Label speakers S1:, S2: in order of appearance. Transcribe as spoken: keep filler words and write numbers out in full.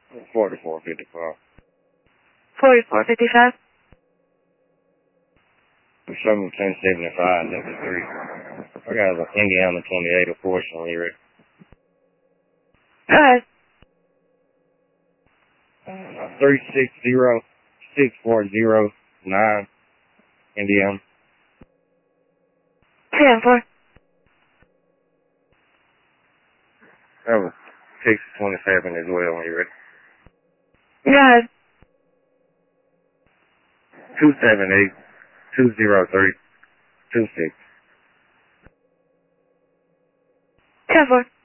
S1: forty-four fifty-five.
S2: forty-four fifty-five.
S1: seven ten seventy-five, W three. I got an Indiana twenty-eight, unfortunately, you ready?
S2: Alright.
S1: Uh, three six zero, six four zero nine, Indiana.
S2: ten four.
S1: That was six twenty-seven as well, you ready?
S2: Alright.
S1: two seven eight, two zero three, two six.
S2: ten four.